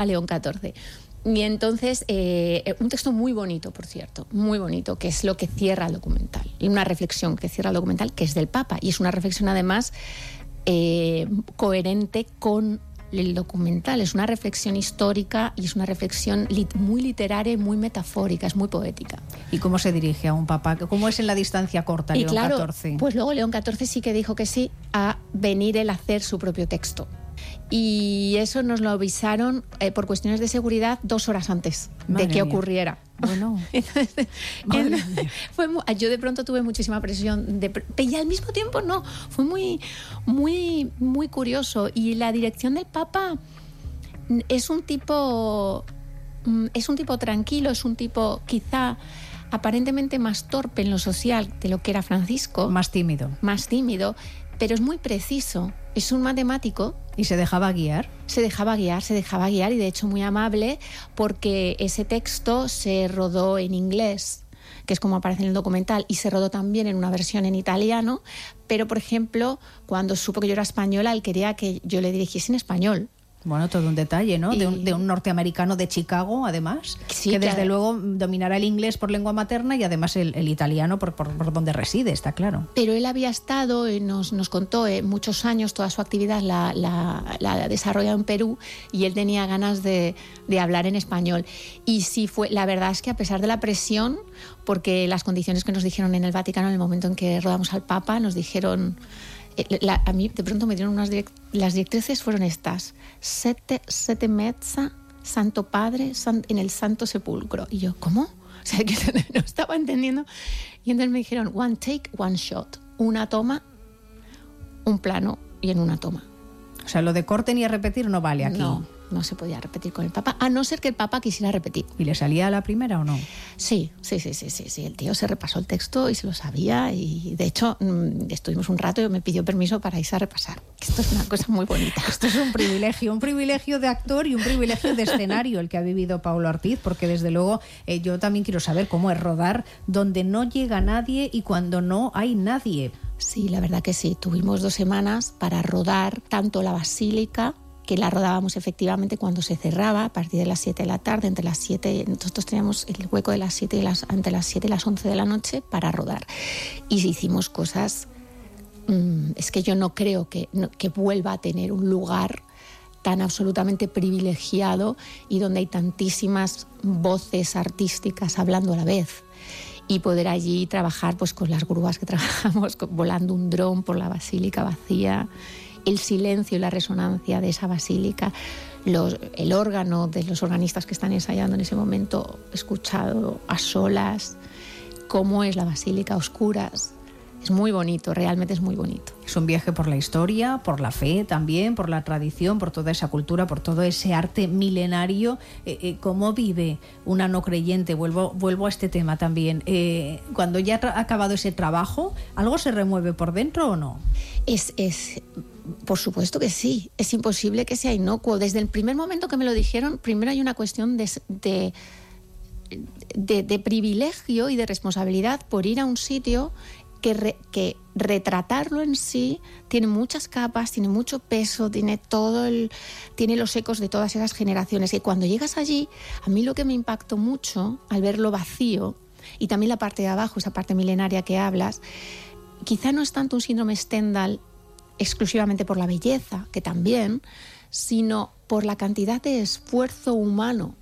a León XIV. Y entonces, un texto muy bonito, por cierto, muy bonito, que es lo que cierra el documental. Y una reflexión que cierra el documental, que es del Papa. Y es una reflexión, además, coherente con el documental. Es una reflexión histórica y es una reflexión muy literaria y muy metafórica, es muy poética. ¿Y cómo se dirige a un papa? ¿Cómo es en la distancia corta León XIV? Pues luego León XIV sí que dijo que sí a venir él a hacer su propio texto. Y eso nos lo avisaron por cuestiones de seguridad 2 horas antes de que ocurriera. Bueno, yo de pronto tuve muchísima presión y al mismo tiempo no, fue muy curioso. Y la dirección del Papa es un tipo tranquilo, es un tipo quizá aparentemente más torpe en lo social de lo que era Francisco, más tímido, pero es muy preciso. Es un matemático. ¿Y se dejaba guiar? Se dejaba guiar y de hecho muy amable, porque ese texto se rodó en inglés, que es como aparece en el documental, y se rodó también en una versión en italiano, pero por ejemplo, cuando supo que yo era española, él quería que yo le dirigiese en español. Bueno, todo un detalle, ¿no? De un norteamericano de Chicago, además, sí, que desde luego dominará el inglés por lengua materna y además el italiano por donde reside, está claro. Pero él había estado, nos contó, muchos años, toda su actividad la desarrollado en Perú, y él tenía ganas de hablar en español. Y sí la verdad es que a pesar de la presión, porque las condiciones que nos dijeron en el Vaticano en el momento en que rodamos al Papa, nos dijeron... a mí de pronto me dieron las directrices fueron estas: sete mezza, Santo Padre, en el Santo Sepulcro. Y yo, ¿cómo? O sea, que no estaba entendiendo. Y entonces me dijeron, one take, one shot. Una toma, un plano y en una toma. O sea, lo de corte ni a repetir no vale aquí. No se podía repetir con el Papa, a no ser que el Papa quisiera repetir. ¿Y le salía a la primera o no? Sí. El tío se repasó el texto y se lo sabía, y de hecho estuvimos un rato y me pidió permiso para irse a repasar. Esto es una cosa muy bonita. Esto es un privilegio de actor y un privilegio de escenario el que ha vivido Paulo Ortiz, porque desde luego yo también quiero saber cómo es rodar donde no llega nadie y cuando no hay nadie. Sí, la verdad que sí. Tuvimos 2 semanas para rodar tanto la Basílica, que la rodábamos efectivamente cuando se cerraba, a partir de las 7 de la tarde, entre las 7, nosotros teníamos el hueco de las 7 entre las 7 y las 11 de la noche para rodar. Y hicimos cosas, es que yo no creo que vuelva a tener un lugar tan absolutamente privilegiado y donde hay tantísimas voces artísticas hablando a la vez. Y poder allí trabajar pues con las grúas que trabajamos, volando un dron por la Basílica vacía, el silencio y la resonancia de esa basílica, el órgano de los organistas que están ensayando en ese momento, escuchado a solas, cómo es la basílica a oscuras. Es muy bonito, realmente es muy bonito. Es un viaje por la historia, por la fe también, por la tradición, por toda esa cultura, por todo ese arte milenario. ¿Cómo vive una no creyente? Vuelvo a este tema también. Cuando ya ha acabado ese trabajo, ¿algo se remueve por dentro o no? Por supuesto que sí. Es imposible que sea inocuo. Desde el primer momento que me lo dijeron, primero hay una cuestión de privilegio y de responsabilidad por ir a un sitio que retratarlo en sí tiene muchas capas, tiene mucho peso, tiene los ecos de todas esas generaciones. Y cuando llegas allí, a mí lo que me impactó mucho al verlo vacío, y también la parte de abajo, esa parte milenaria que hablas, quizá no es tanto un síndrome Stendhal exclusivamente por la belleza, que también, sino por la cantidad de esfuerzo humano,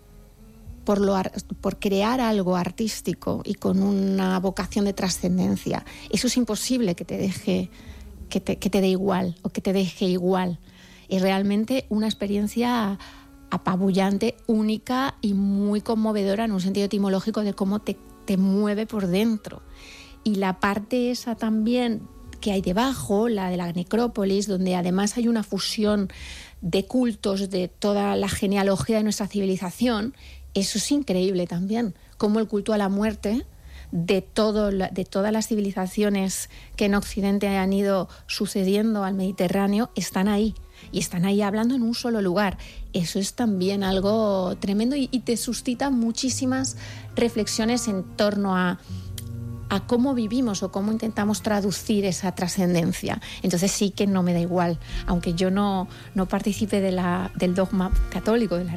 por crear algo artístico y con una vocación de trascendencia. Eso es imposible que te dé igual o que te deje igual. Es realmente una experiencia apabullante, única y muy conmovedora en un sentido etimológico de cómo te mueve por dentro. Y la parte esa también que hay debajo, la de la necrópolis, donde además hay una fusión de cultos de toda la genealogía de nuestra civilización. Eso es increíble también, como el culto a la muerte de todas las civilizaciones que en Occidente han ido sucediendo al Mediterráneo están ahí, y están ahí hablando en un solo lugar. Eso es también algo tremendo y te suscita muchísimas reflexiones en torno a a cómo vivimos o cómo intentamos traducir esa trascendencia. Entonces sí que no me da igual, aunque yo no participe del dogma católico, de la